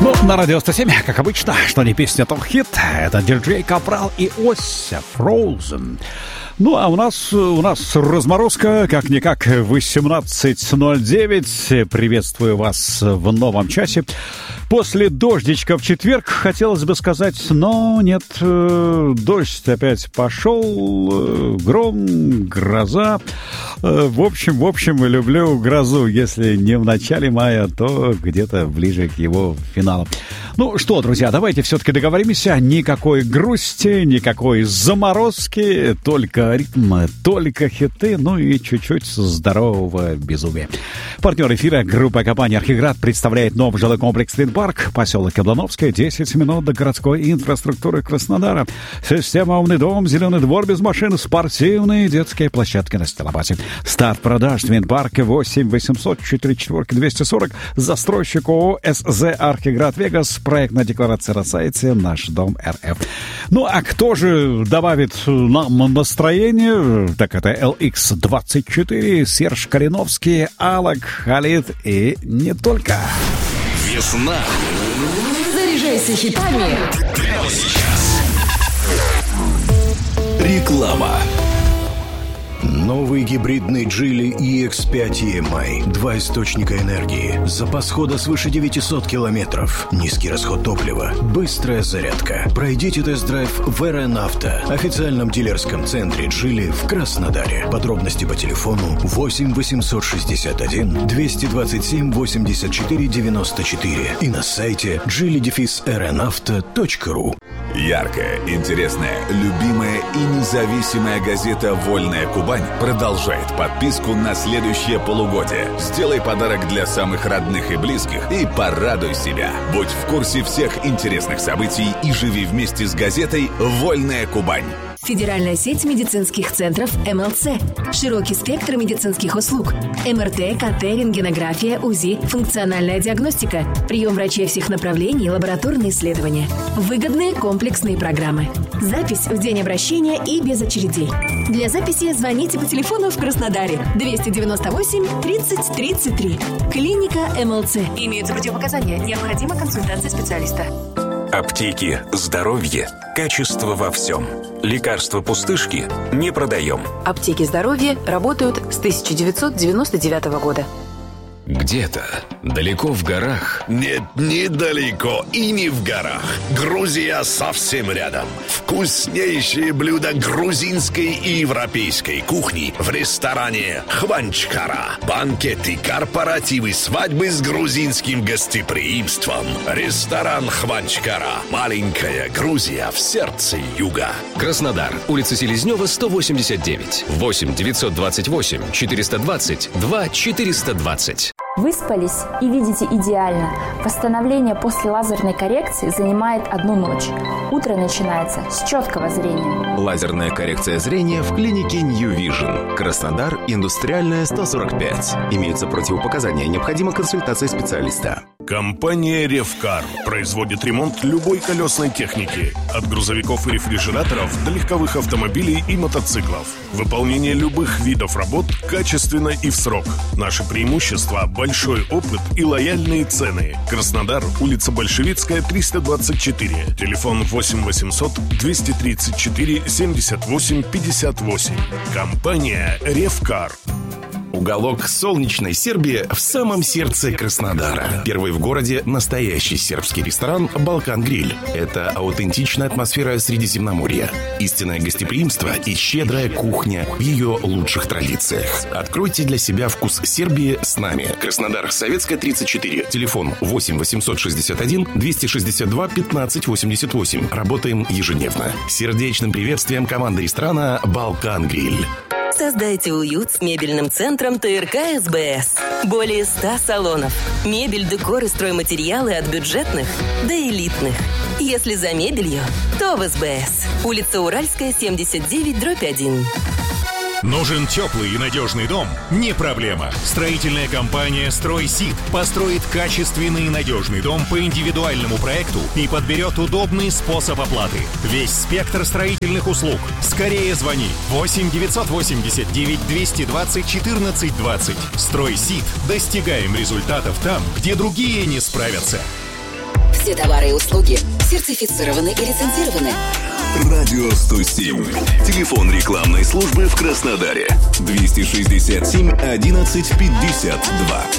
Ну, на радио 107, как обычно, что не песня, то хит. Это диджей Капрал и Ося Frozen. Ну, а у нас разморозка, как-никак, 18:09. Приветствую вас в новом часе. После дождичка в четверг, хотелось бы сказать, но нет, дождь опять пошел, гром, гроза. В общем, люблю грозу. Если не в начале мая, то где-то ближе к его финалу. Ну что, друзья, давайте все-таки договоримся. Никакой грусти, никакой заморозки, только ритм, только хиты, ну и чуть-чуть здорового безумия. Партнер эфира, группа компании «Архиград» представляет новый жилой комплекс «Твинпарк», поселок Яблоновская, 10 минут до городской инфраструктуры Краснодара. Система «Умный дом», зеленый двор без машин, спортивные детские площадки на Стеллабасе. Старт продаж «Твинпарка» 8 800 44 240. Застройщик ООО «СЗ Архиград Вегас». Проектная декларация на сайте «Наш дом РФ». Ну, а кто же добавит нам настроение? Так это LX24, Серж Калиновский, Алак Халид и не только. Весна. Заряжайся хитами Прямо сейчас. Реклама. Новый гибридный Geely EX5 EMI. 2 источника энергии. Запас хода свыше 900 километров. Низкий расход топлива. Быстрая зарядка. Пройдите тест-драйв в РН Авто, официальном дилерском центре Geely в Краснодаре. Подробности по телефону 8 861 227 84 94 и на сайте geely-rnauto.ru. Яркая, интересная, любимая и независимая газета «Вольная Кубань» продолжает подписку на следующее полугодие. Сделай подарок для самых родных и близких и порадуй себя. Будь в курсе всех интересных событий и живи вместе с газетой «Вольная Кубань». Федеральная сеть медицинских центров МЛЦ. Широкий спектр медицинских услуг. МРТ, КТ, рентгенография, УЗИ, функциональная диагностика, прием врачей всех направлений, лабораторные исследования. Выгодные комплексные программы. Запись в день обращения и без очередей. Для записи звоните по телефону в Краснодаре 298 30 33. Клиника МЛЦ. Имеются противопоказания. Необходима консультация специалиста. Аптеки, здоровье, качество во всем. Лекарства пустышки не продаем. Аптеки здоровья работают с 1999 года. Где-то, далеко в горах. Нет, недалеко и не в горах. Грузия совсем рядом. Вкуснейшие блюда грузинской и европейской кухни в ресторане «Хванчкара». Банкеты, корпоративы, свадьбы с грузинским гостеприимством. Ресторан «Хванчкара». Маленькая Грузия в сердце юга. Краснодар. Улица Селезнева, 189. 8 928 420 2 420. Выспались и видите идеально. Восстановление после лазерной коррекции занимает 1 ночь. Утро начинается с четкого зрения. Лазерная коррекция зрения в клинике New Vision. Краснодар, Индустриальная, 145. Имеются противопоказания. Необходима консультация специалиста. Компания «Ревкар» производит ремонт любой колесной техники. От грузовиков и рефрижераторов до легковых автомобилей и мотоциклов. Выполнение любых видов работ качественно и в срок. Наши преимущества – большой опыт и лояльные цены. Краснодар, улица Большевицкая, 324. Телефон 8 800 234 78 58. Компания «Ревкар». Уголок солнечной Сербии в самом сердце Краснодара. Первый в городе настоящий сербский ресторан «Балкан Гриль». Это аутентичная атмосфера Средиземноморья, истинное гостеприимство и щедрая кухня в ее лучших традициях. Откройте для себя вкус Сербии с нами. Краснодар, Советская, 34. Телефон 8 861 262 15 88. Работаем ежедневно. Сердечным приветствием команды ресторана «Балкан Гриль». Создайте уют с мебельным центром ТРК СБС. Более 100 салонов. Мебель, декор и стройматериалы от бюджетных до элитных. Если за мебелью, то в СБС. Улица Уральская, 79/1. Нужен теплый и надежный дом? Не проблема. Строительная компания «Стройсид» построит качественный и надежный дом по индивидуальному проекту и подберет удобный способ оплаты. Весь спектр строительных услуг. Скорее звони 8 989 220 14 20. «Стройсид». Достигаем результатов там, где другие не справятся. Все товары и услуги сертифицированы и лицензированы. Радио 107. Телефон рекламной службы в Краснодаре. 267 11 52.